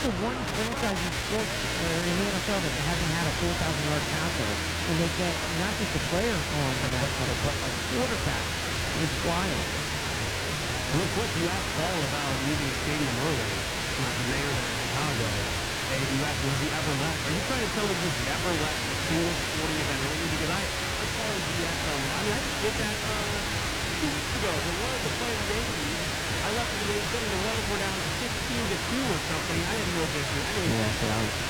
the one franchise in sports or in the NFL that hasn't had a 4,000-yard passer, and they get not just a player on the national, but a quarterback. It's wild. Real quick, you asked Paul about leaving the stadium early, the mayor of Chicago, and you asked, was he ever left? Are you trying to tell me he's never left the coolest sporting event early? Because I saw him be at I did that 2 weeks ago. The Royals were playing the Yankees. I left in the beginning. The Royals were down 16-2 or something. I had no business. Yeah, so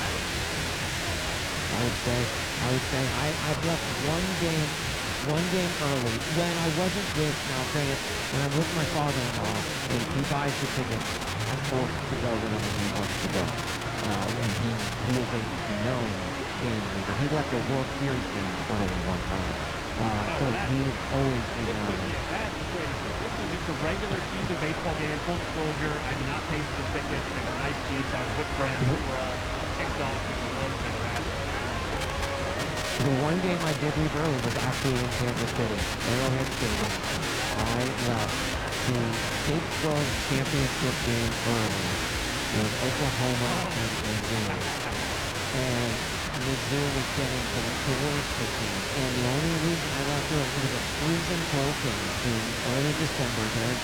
I would say I've left one game early when I wasn't with, now granted, when I'm with my father-in-law and he buys the tickets, I'm forced to go whenever he wants to go. And he is a known game leader. He left a World Series game early one time. So he's always been early. This is just a regular season baseball game, full disclosure. I did not pay for the tickets. They were nice seats. I was with friends who were ticked off because the Royals had passed. The one game I did leave early was actually in Kansas City, Arrowhead Stadium. I left the Big 12 championship game early. It was Oklahoma and Missouri. And Missouri was getting the worst of teams. And the only reason I left early was a freezing cold game in early December there in